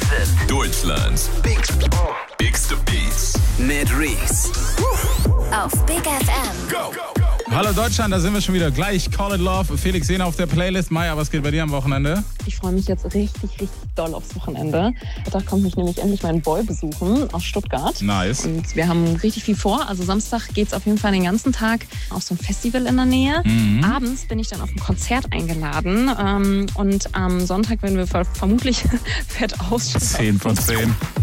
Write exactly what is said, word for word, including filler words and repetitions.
sind Deutschlands Big, bigste Beats. mit Reese. Auf Big F M. Go! Hallo Deutschland, da sind wir schon wieder. Gleich Call It Love. Felix Sehner auf der Playlist. Maya, was geht bei dir am Wochenende? Ich freue mich jetzt richtig, richtig doll aufs Wochenende. Da kommt mich nämlich endlich mein Boy besuchen aus Stuttgart. Nice. Und wir haben richtig viel vor. Also Samstag geht es auf jeden Fall den ganzen Tag auf so ein Festival in der Nähe. Mhm. Abends bin ich dann auf ein Konzert eingeladen. Ähm, und am Sonntag werden wir ver- vermutlich fett aussteigen. zehn von zehn.